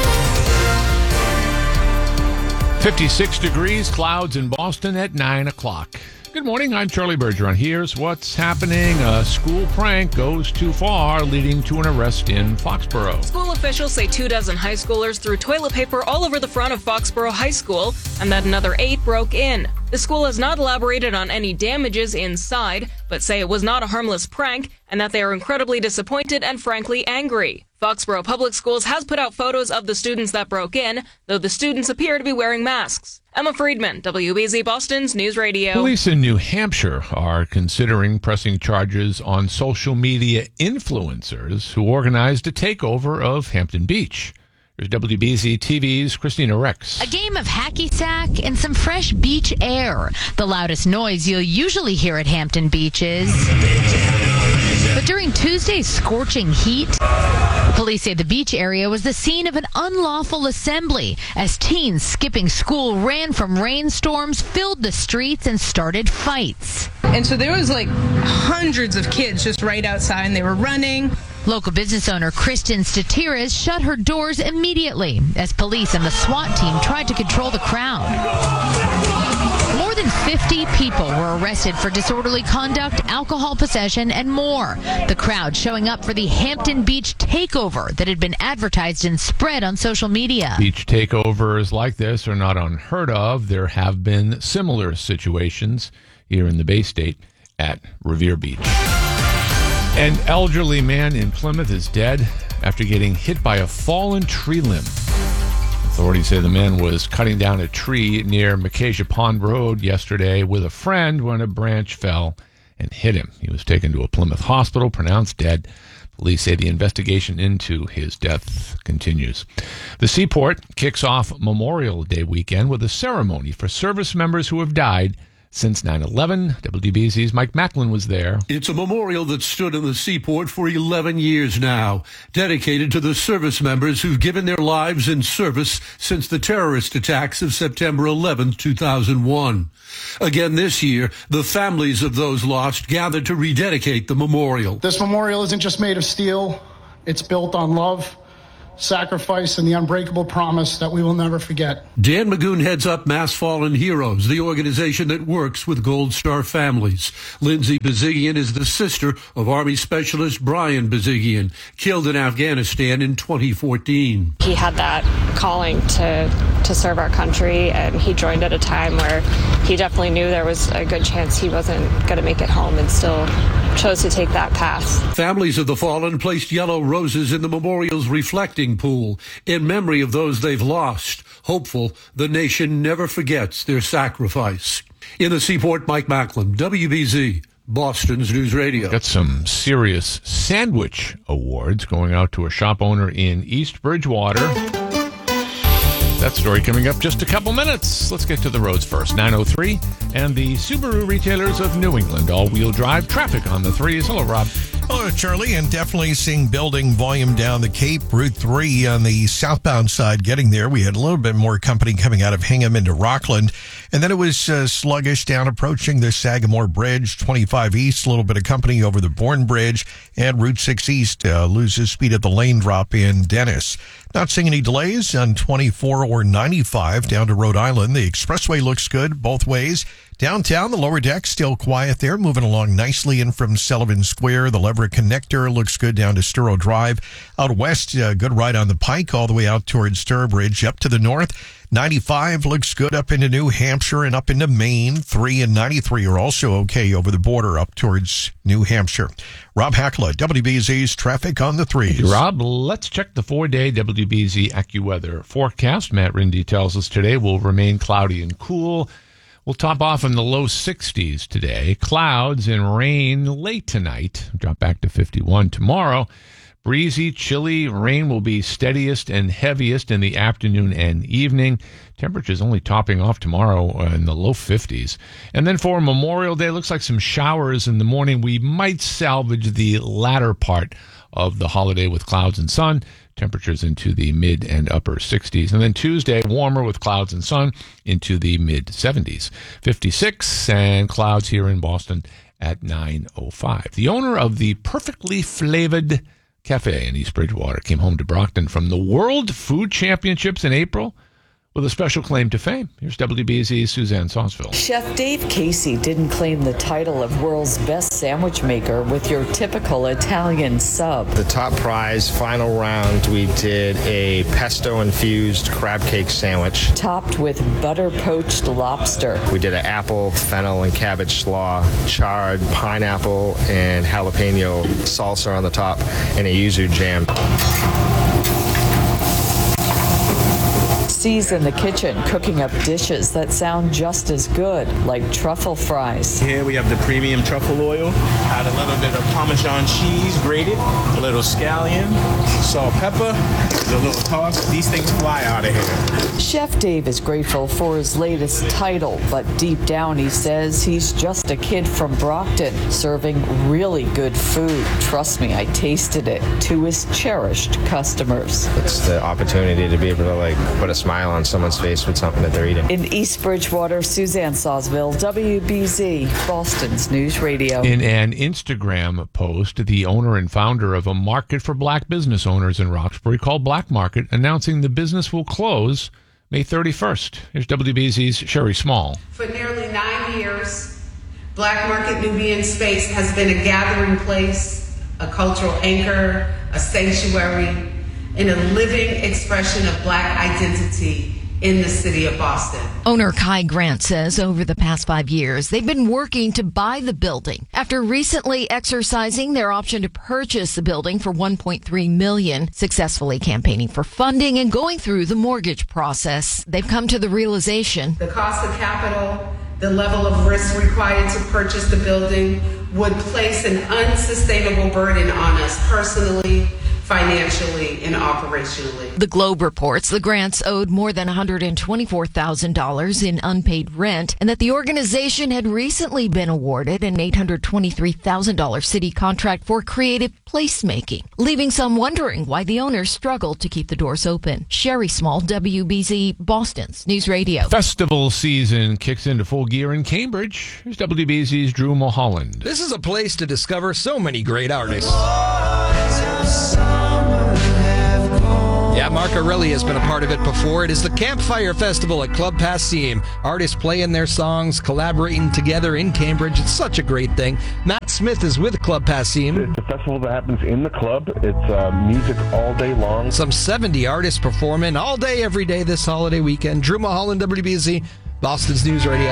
fifty-six degrees, clouds in Boston at nine o'clock. Good morning, I'm Charlie Bergeron. Here's what's happening. A school prank goes too far, leading to an arrest in Foxborough. School officials say two dozen high schoolers threw toilet paper all over the front of Foxborough High School and that another eight broke in. The school has not elaborated on any damages inside, but say it was not a harmless prank and that they are incredibly disappointed and frankly angry. Foxborough Public Schools has put out photos of the students that broke in, though the students appear to be wearing masks. Emma Friedman, W B Z Boston's News Radio. Police in New Hampshire are considering pressing charges on social media influencers who organized a takeover of Hampton Beach. Here's W B Z T V's Christina Rex. A game of hacky sack and some fresh beach air. The loudest noise you'll usually hear at Hampton Beach is... But during Tuesday's scorching heat, police say the beach area was the scene of an unlawful assembly as teens skipping school ran from rainstorms, filled the streets, and started fights. And so there was like hundreds of kids just right outside, and they were running. Local business owner Kristen Statiras shut her doors immediately as police and the SWAT team tried to control the crowd. More than fifty people were arrested for disorderly conduct, alcohol possession, and more. The crowd showing up for the Hampton Beach takeover that had been advertised and spread on social media. Beach takeovers like this are not unheard of. There have been similar situations here in the Bay State at Revere Beach. An elderly man in Plymouth is dead after getting hit by a fallen tree limb. Authorities say the man was cutting down a tree near Macasia Pond Road yesterday with a friend when a branch fell and hit him. He was taken to a Plymouth hospital, pronounced dead. Police say the investigation into his death continues. The Seaport kicks off Memorial Day weekend with a ceremony for service members who have died since nine eleven. W B Z's Mike Macklin was there. It's a memorial that stood in the Seaport for eleven years now, dedicated to the service members who've given their lives in service since the terrorist attacks of September eleventh, two thousand one. Again this year, the families of those lost gathered to rededicate the memorial. This memorial isn't just made of steel. It's built on love, sacrifice, and the unbreakable promise that we will never forget. Dan Magoon heads up Mass Fallen Heroes, the organization that works with Gold Star families. Lindsay Bazigian is the sister of Army Specialist Brian Bazigian, killed in Afghanistan in twenty fourteen. He had that calling to, to serve our country, and he joined at a time where he definitely knew there was a good chance he wasn't going to make it home, and still chose to take that path. Families of the fallen placed yellow roses in the memorial's reflecting pool in memory of those they've lost, hopeful the nation never forgets their sacrifice. In the Seaport, Mike Macklin, W B Z, Boston's News Radio. Got some serious sandwich awards going out to a shop owner in East Bridgewater. That story coming up just a couple minutes. Let's get to the roads first. nine oh three and the Subaru retailers of New England. All-wheel drive traffic on the threes. Hello, Rob. Hello, Charlie, and definitely seeing building volume down the Cape. Route three on the southbound side getting there. We had a little bit more company coming out of Hingham into Rockland. And then it was uh, sluggish down approaching the Sagamore Bridge. twenty-five East, a little bit of company over the Bourne Bridge. And Route six East uh, loses speed at the lane drop in Dennis. Not seeing any delays on twenty-four or ninety-five down to Rhode Island. The expressway looks good both ways. Downtown, the lower deck still quiet there, moving along nicely in from Sullivan Square. The Leverett Connector looks good down to Sturo Drive. Out west, uh, good ride on the Pike all the way out towards Sturbridge. Up to the north, ninety-five looks good up into New Hampshire and up into Maine. three and ninety-three are also okay over the border up towards New Hampshire. Rob Hackla, W B Z's traffic on the threes. Rob, let's check the four-day W B Z AccuWeather forecast. Matt Rindy tells us today will remain cloudy and cool. We'll top off in the low sixties today. Clouds and rain late tonight. Drop back to fifty-one tomorrow. Breezy, chilly. Rain will be steadiest and heaviest in the afternoon and evening. Temperatures only topping off tomorrow in the low fifties. And then for Memorial Day, looks like some showers in the morning. We might salvage the latter part of the holiday with clouds and sun. Temperatures into the mid and upper sixties. And then Tuesday, warmer with clouds and sun into the mid seventies. fifty-six and clouds here in Boston at nine oh five. The owner of the Perfectly Flavored Cafe in East Bridgewater came home to Brockton from the World Food Championships in April with a special claim to fame. Here's W B Z's Suzanne Sausville. Chef Dave Casey didn't claim the title of world's best sandwich maker with your typical Italian sub. The top prize, final round, we did a pesto-infused crab cake sandwich. Topped with butter-poached lobster. We did an apple, fennel, and cabbage slaw, charred pineapple and jalapeno salsa on the top, and a yuzu jam. C's in the kitchen cooking up dishes that sound just as good, like truffle fries. Here we have the premium truffle oil, add a little bit of Parmesan cheese grated, a little scallion, salt, pepper, a little toss. These things fly out of here. Chef Dave is grateful for his latest title, but deep down he says he's just a kid from Brockton, serving really good food. Trust me, I tasted it, to his cherished customers. It's the opportunity to be able to like put a smile on someone's face with something that they're eating. In East Bridgewater, Suzanne Sausville, W B Z, Boston's News Radio. In an Instagram post, the owner and founder of a market for black business owners in Roxbury called Black Market, announcing the business will close May thirty-first. Here's W B Z's Sherry Small. For nearly nine years, Black Market Nubian Space has been a gathering place, a cultural anchor, a sanctuary, and a living expression of black identity in the city of Boston. Owner Kai Grant says over the past five years, they've been working to buy the building after recently exercising their option to purchase the building for one point three million dollars, successfully campaigning for funding and going through the mortgage process. They've come to the realization the cost of capital The level of risk required to purchase the building would place an unsustainable burden on us personally, financially, and operationally. The Globe reports the grants owed more than one hundred twenty-four thousand dollars in unpaid rent and that the organization had recently been awarded an eight hundred twenty-three thousand dollars city contract for creative placemaking, leaving some wondering why the owners struggled to keep the doors open. Sherry Small, W B Z, Boston's News Radio. Festival season kicks into full gear in Cambridge. Here's W B Z's Drew Mulholland. This is a place to discover so many great artists. Yeah, Mark Aureli has been a part of it before. It is the Campfire Festival at Club Passim. Artists playing their songs, collaborating together in Cambridge. It's such a great thing. Matt Smith is with Club Passim. It's a festival that happens in the club. It's uh, music all day long. Some seventy artists performing all day, every day this holiday weekend. Drew Mulholland, W B Z, Boston's News Radio.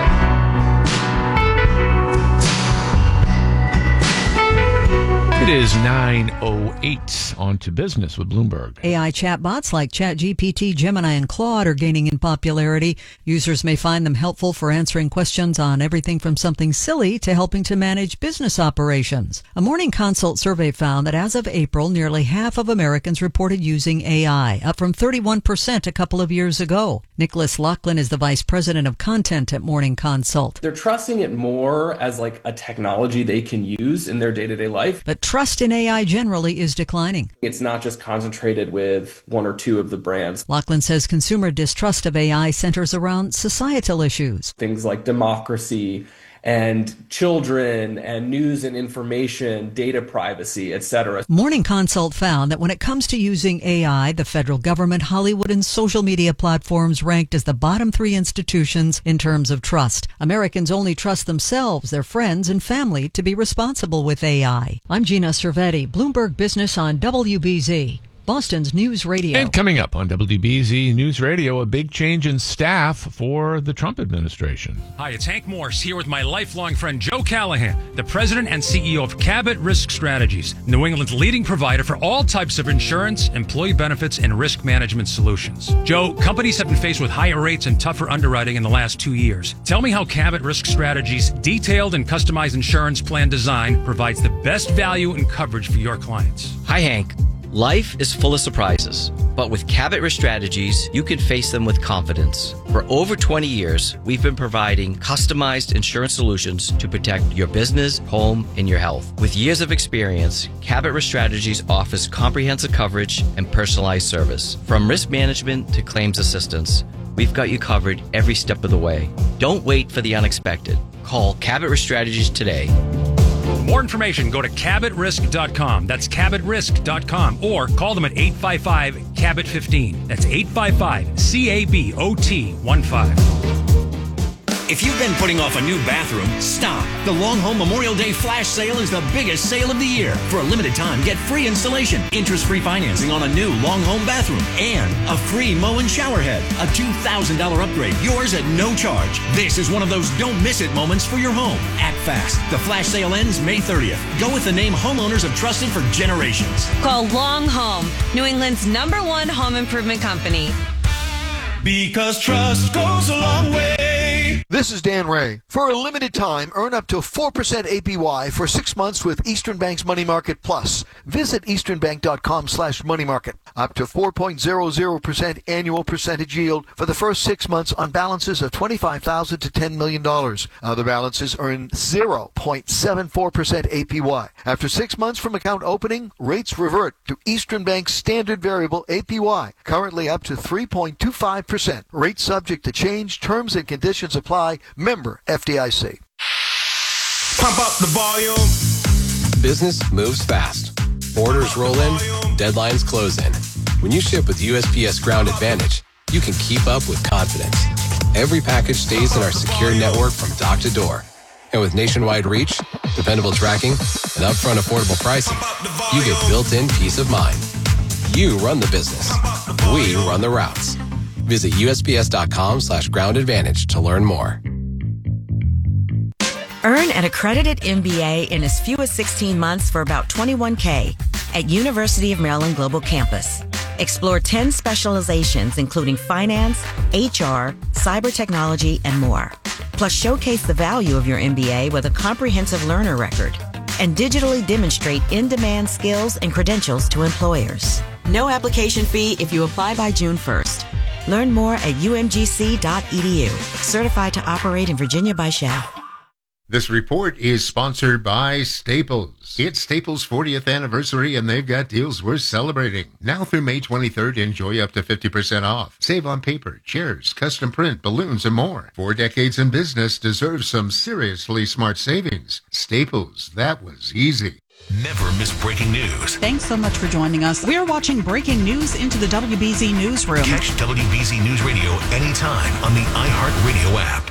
It is nine oh eight. On to business with Bloomberg. A I chatbots like ChatGPT, Gemini, and Claude are gaining in popularity. Users may find them helpful for answering questions on everything from something silly to helping to manage business operations. A Morning Consult survey found that as of April, nearly half of Americans reported using A I, up from thirty-one percent a couple of years ago. Nicholas Lachlan is the vice president of content at Morning Consult. They're trusting it more as like a technology they can use in their day-to-day life. But trust in A I generally is declining. It's not just concentrated with one or two of the brands. Lachlan says consumer distrust of A I centers around societal issues. Things like democracy and children and news and information, data privacy, et cetera. Morning Consult found that when it comes to using A I, the federal government, Hollywood, and social media platforms ranked as the bottom three institutions in terms of trust. Americans only trust themselves, their friends, and family to be responsible with A I. I'm Gina Cervetti, Bloomberg Business on W B Z. Boston's News Radio. And coming up on W B Z News Radio, a big change in staff for the Trump administration. Hi, it's Hank Morse here with my lifelong friend Joe Callahan, the president and C E O of Cabot Risk Strategies, New England's leading provider for all types of insurance, employee benefits, and risk management solutions. Joe, companies have been faced with higher rates and tougher underwriting in the last two years. Tell me how Cabot Risk Strategies' detailed and customized insurance plan design provides the best value and coverage for your clients. Hi, Hank. Life is full of surprises, but with Cabot Risk Strategies, you can face them with confidence. For over twenty years, we've been providing customized insurance solutions to protect your business, home, and your health. With years of experience, Cabot Risk Strategies offers comprehensive coverage and personalized service. From risk management to claims assistance, we've got you covered every step of the way. Don't wait for the unexpected. Call Cabot Risk Strategies today. For more information, go to cabot risk dot com. That's cabot risk dot com. Or call them at eight five five, C A B O T fifteen. That's eight five five, C A B O T fifteen. If you've been putting off a new bathroom, stop. The Long Home Memorial Day Flash Sale is the biggest sale of the year. For a limited time, get free installation, interest-free financing on a new Long Home bathroom, and a free Moen shower head. A two thousand dollars upgrade, yours at no charge. This is one of those don't miss it moments for your home. Act fast. The Flash Sale ends May thirtieth. Go with the name homeowners have trusted for generations. Call Long Home, New England's number one home improvement company. Because trust goes a long way. This is Dan Ray. For a limited time, earn up to four percent A P Y for six months with Eastern Bank's Money Market Plus. Visit easternbank.com slash money market. Up to four point zero zero percent annual percentage yield for the first six months on balances of twenty-five thousand dollars to ten million dollars. Other balances earn zero point seven four percent A P Y. After six months from account opening, rates revert to Eastern Bank's standard variable A P Y, currently up to three point two five percent. Rates subject to change. Terms and conditions apply. Member F D I C. Pump up the volume. Business moves fast. Orders roll in, deadlines close in. When you ship with U S P S Ground Advantage, you can keep up with confidence. Every package stays in our secure network from dock to door. And with nationwide reach, dependable tracking, and upfront affordable pricing, you get built-in peace of mind. You run the business. We run the routes. Visit usps.com slash ground advantage to learn more. Earn an accredited M B A in as few as sixteen months for about twenty-one K at University of Maryland Global Campus. Explore ten specializations including finance, H R, cyber technology, and more. Plus, showcase the value of your M B A with a comprehensive learner record and digitally demonstrate in-demand skills and credentials to employers. No application fee if you apply by June first. Learn more at u m g c dot e d u. Certified to operate in Virginia by S H A F. This report is sponsored by Staples. It's Staples' fortieth anniversary, and they've got deals worth celebrating. Now through May twenty-third, enjoy up to fifty percent off. Save on paper, chairs, custom print, balloons, and more. Four decades in business deserves some seriously smart savings. Staples, that was easy. Never miss breaking news. Thanks so much for joining us. We are watching Breaking News into the W B Z Newsroom. Catch W B Z News Radio anytime on the iHeartRadio app.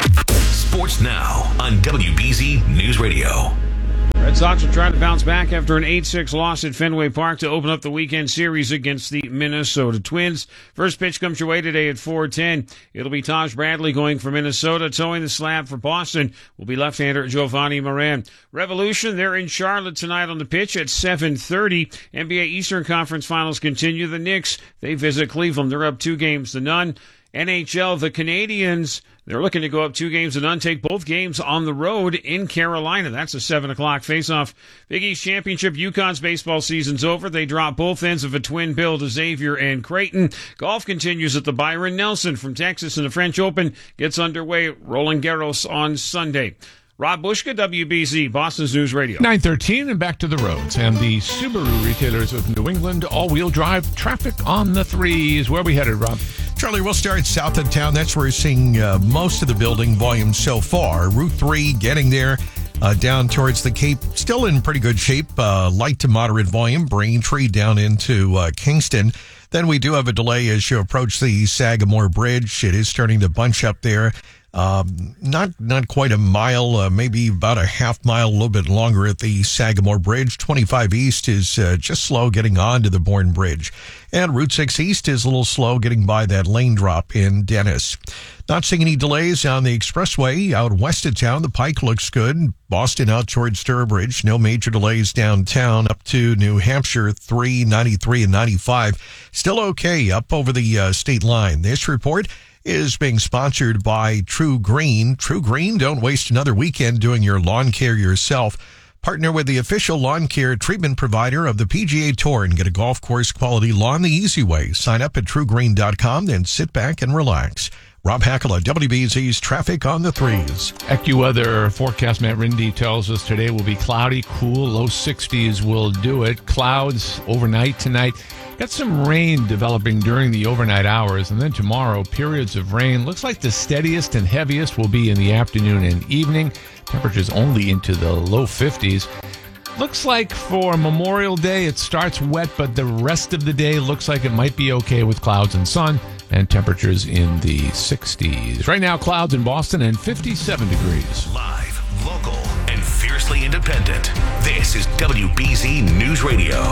Sports now on W B Z News Radio. Red Sox are trying to bounce back after an eight six loss at Fenway Park to open up the weekend series against the Minnesota Twins. First pitch comes your way today at four ten. It'll be Taj Bradley going for Minnesota. Towing the slab for Boston will be left-hander Giovanni Moran. Revolution, they're in Charlotte tonight on the pitch at seven thirty. N B A Eastern Conference Finals continue. The Knicks, they visit Cleveland. They're up two games to none. N H L, the Canadians, they're looking to go up two games to none, take both games on the road in Carolina. That's a seven o'clock face-off. Big East Championship, UConn's baseball season's over. They drop both ends of a twin bill to Xavier and Creighton. Golf continues at the Byron Nelson from Texas, and the French Open gets underway at Roland Garros on Sunday. Rob Bushka, W B Z, Boston's News Radio. nine thirteen and back to the roads. And the Subaru retailers of New England all-wheel drive traffic on the threes. Where are we headed, Rob? Charlie, we'll start south of town. That's where we're seeing uh, most of the building volume so far. Route three getting there. Uh, down towards the Cape, still in pretty good shape. Uh, light to moderate volume. Braintree down into uh, Kingston. Then we do have a delay as you approach the Sagamore Bridge. It is starting to bunch up there. Um, not not quite a mile, uh, maybe about a half mile, a little bit longer at the Sagamore Bridge. twenty-five East is uh, just slow getting on to the Bourne Bridge. And Route six East is a little slow getting by that lane drop in Dennis. Not seeing any delays on the expressway out west of town. The Pike looks good. Boston out towards Sturbridge. No major delays downtown up to New Hampshire, three, ninety-three, and ninety-five. Still okay up over the uh, state line. This report is being sponsored by True Green. True Green, don't waste another weekend doing your lawn care yourself. Partner with the official lawn care treatment provider of the P G A Tour and get a golf course quality lawn the easy way. Sign up at true green dot com, then sit back and relax. Rob Hackala, W B Z's Traffic on the Threes. AccuWeather forecast Matt Rindy tells us today will be cloudy, cool, low sixties will do it. Clouds overnight tonight. Got some rain developing during the overnight hours, and then tomorrow, periods of rain. Looks like the steadiest and heaviest will be in the afternoon and evening. Temperatures only into the low fifties. Looks like for Memorial Day, it starts wet, but the rest of the day looks like it might be okay with clouds and sun, and temperatures in the sixties. Right now, clouds in Boston and fifty-seven degrees. Live, local, and fiercely independent. This is W B Z News Radio.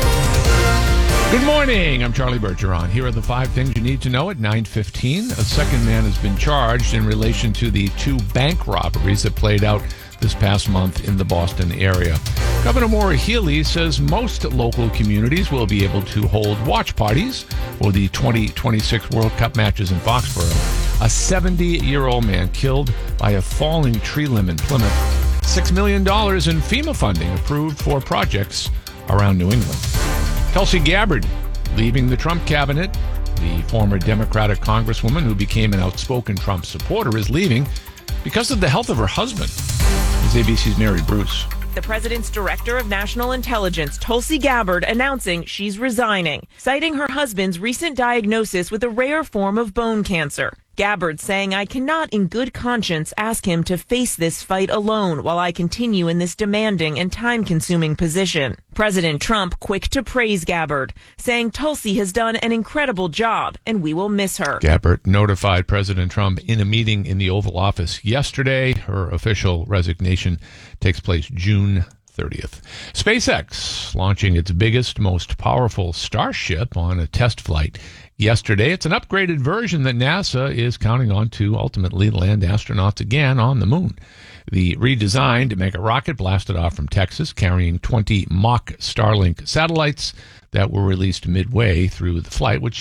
Good morning. I'm Charlie Bergeron. Here are the five things you need to know at nine fifteen. A second man has been charged in relation to the two bank robberies that played out this past month in the Boston area. Governor Maura Healey says most local communities will be able to hold watch parties for the twenty twenty-six World Cup matches in Foxborough. A seventy-year-old man killed by a falling tree limb in Plymouth. Six million dollars in FEMA funding approved for projects around New England. Tulsi Gabbard leaving the Trump cabinet. The former Democratic congresswoman who became an outspoken Trump supporter is leaving because of the health of her husband. This is A B C's Mary Bruce. The president's director of national intelligence, Tulsi Gabbard, announcing she's resigning, citing her husband's recent diagnosis with a rare form of bone cancer. Gabbard saying, "I cannot in good conscience ask him to face this fight alone while I continue in this demanding and time-consuming position." President Trump quick to praise Gabbard, saying Tulsi has done an incredible job and we will miss her. Gabbard notified President Trump in a meeting in the Oval Office yesterday. Her official resignation takes place June thirtieth. SpaceX launching its biggest, most powerful Starship on a test flight yesterday. It's an upgraded version that NASA is counting on to ultimately land astronauts again on the moon. The redesigned mega rocket blasted off from Texas, carrying twenty mock Starlink satellites that were released midway through the flight, which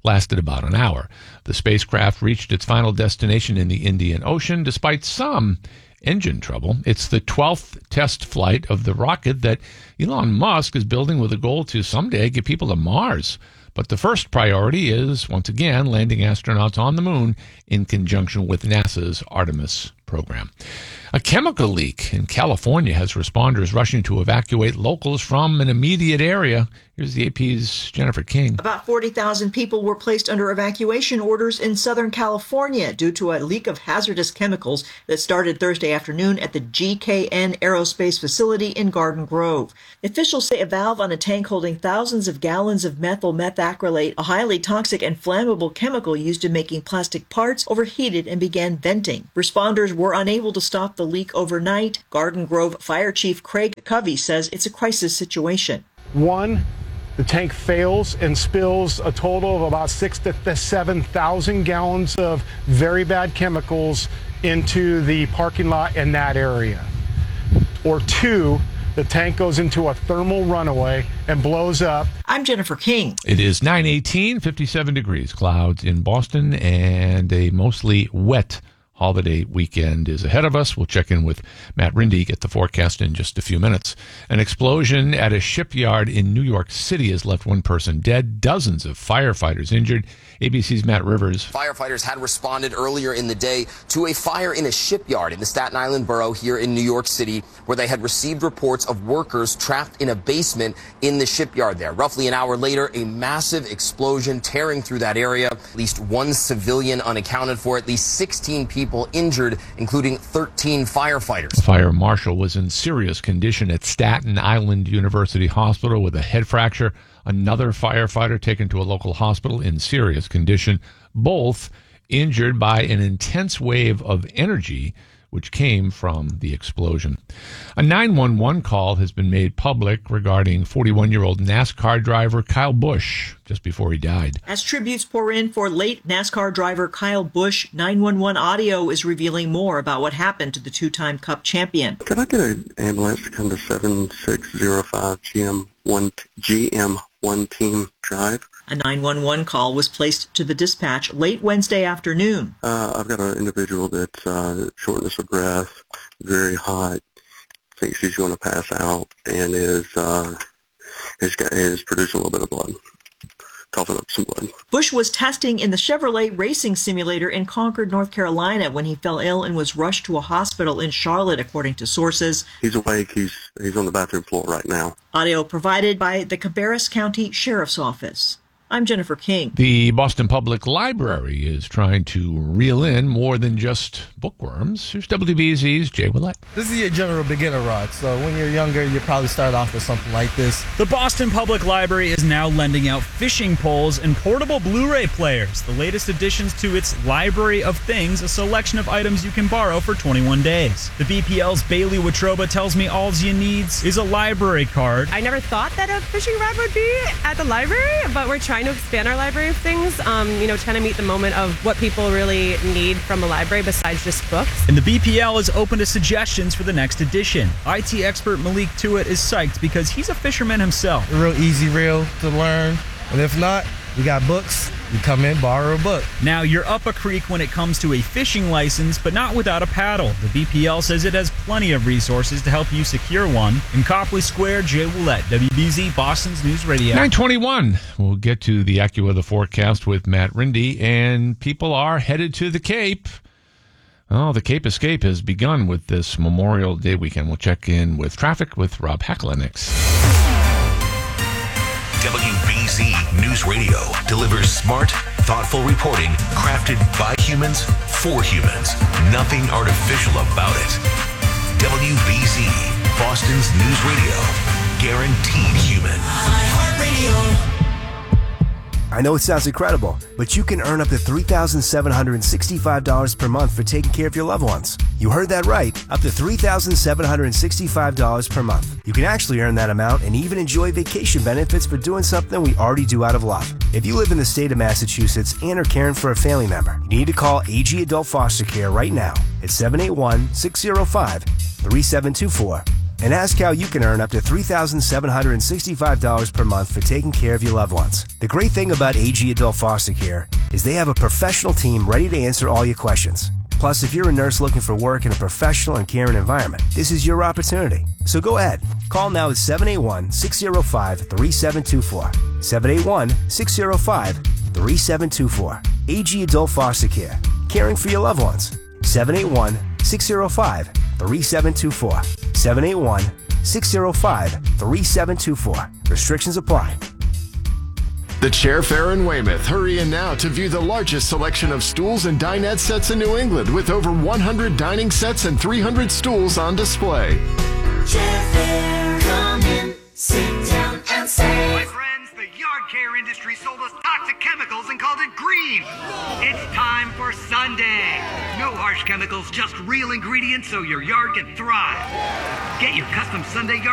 lasted about an hour. The spacecraft reached its final destination in the Indian Ocean despite some engine trouble. It's the twelfth test flight of the rocket that Elon Musk is building with a goal to someday get people to Mars. But the first priority is, once again, landing astronauts on the moon in conjunction with NASA's Artemis program. A chemical leak in California has responders rushing to evacuate locals from an immediate area. Here's the A P's Jennifer King. About forty thousand people were placed under evacuation orders in Southern California due to a leak of hazardous chemicals that started Thursday afternoon at the G K N Aerospace facility in Garden Grove. Officials say a valve on a tank holding thousands of gallons of methyl methacrylate, a highly toxic and flammable chemical used in making plastic parts, overheated and began venting. Responders were unable to stop the leak overnight. Garden Grove Fire Chief Craig Covey says it's a crisis situation. One, the tank fails and spills a total of about six to seven thousand gallons of very bad chemicals into the parking lot in that area. Or two, the tank goes into a thermal runaway and blows up. I'm Jennifer King. It is nine eighteen, fifty-seven degrees, clouds in Boston, and a mostly wet holiday weekend is ahead of us. We'll check in with Matt Rindy, get the forecast in just a few minutes. An explosion at a shipyard in New York City has left one person dead, dozens of firefighters injured. A B C's Matt Rivers. Firefighters had responded earlier in the day to a fire in a shipyard in the Staten Island borough here in New York City, where they had received reports of workers trapped in a basement in the shipyard there. Roughly an hour later, a massive explosion tearing through that area. At least one civilian unaccounted for, at least sixteen people injured, including thirteen firefighters. The fire marshal was in serious condition at Staten Island University Hospital with a head fracture. Another firefighter taken to a local hospital in serious condition, both injured by an intense wave of energy which came from the explosion. A nine one one call has been made public regarding forty-one-year-old NASCAR driver Kyle Busch just before he died. As tributes pour in for late NASCAR driver Kyle Busch, nine one one audio is revealing more about what happened to the two-time Cup champion. Could I get an ambulance to come to seven six zero five G M one G M one Team Drive? A nine one one call was placed to the dispatch late Wednesday afternoon. Uh, I've got an individual that's uh, shortness of breath, very hot, thinks he's going to pass out, and is uh, is, got, is producing a little bit of blood, coughing up some blood. Busch was testing in the Chevrolet racing simulator in Concord, North Carolina, when he fell ill and was rushed to a hospital in Charlotte, according to sources. He's awake. He's he's on the bathroom floor right now. Audio provided by the Cabarrus County Sheriff's Office. I'm Jennifer King. The Boston Public Library is trying to reel in more than just bookworms. Here's W B Z's Jay Willett. This is your general beginner rod, so when you're younger, you probably start off with something like this. The Boston Public Library is now lending out fishing poles and portable Blu-ray players, the latest additions to its Library of Things, a selection of items you can borrow for twenty-one days. The B P L's Bailey Watroba tells me all you need is a library card. I never thought that a fishing rod would be at the library, but we're trying to expand our library of things, um, you know, trying to meet the moment of what people really need from a library besides just books. And the B P L is open to suggestions for the next edition. I T expert Malik Tuitt is psyched because he's a fisherman himself. A real easy reel to learn, and if not, we got books. You come in, borrow a book. Now, you're up a creek when it comes to a fishing license, but not without a paddle. The B P L says it has plenty of resources to help you secure one. In Copley Square, Jay Willett, W B Z, Boston's News Radio. nine twenty-one. We'll get to the AccuWeather forecast with Matt Rindy, and people are headed to the Cape. Oh, the Cape Escape has begun with this Memorial Day weekend. We'll check in with traffic with Rob Hackler next. W B Z News Radio delivers smart, thoughtful reporting crafted by humans for humans. Nothing artificial about it. W B Z, Boston's News Radio. Guaranteed human. iHeartRadio. I know it sounds incredible, but you can earn up to three thousand seven hundred sixty-five dollars per month for taking care of your loved ones. You heard that right, up to three thousand seven hundred sixty-five dollars per month. You can actually earn that amount and even enjoy vacation benefits for doing something we already do out of love. If you live in the state of Massachusetts and are caring for a family member, you need to call A G Adult Foster Care right now at seven eight one, six zero five, three seven two four. and ask how you can earn up to three thousand seven hundred sixty-five dollars per month for taking care of your loved ones. The great thing about A G Adult Foster Care is they have a professional team ready to answer all your questions. Plus, if you're a nurse looking for work in a professional and caring environment, this is your opportunity. So go ahead. Call now at seven eight one, six zero five, three seven two four. seven eight one, six zero five, three seven two four. A G Adult Foster Care. Caring for your loved ones. seven eight one, six zero five, three seven two four. seven eight one, six zero five, three seven two four. Restrictions apply. The Chair Fair in Weymouth. Hurry in now to view the largest selection of stools and dinette sets in New England, with over one hundred dining sets and three hundred stools on display. Chair Fair, come in, sit down and save. My friends, the yard care industry sold us toxic chemicals and called it green. It's time for Sunday. No harsh chemicals, just real ingredients so your yard can thrive. Get your custom Sunday yard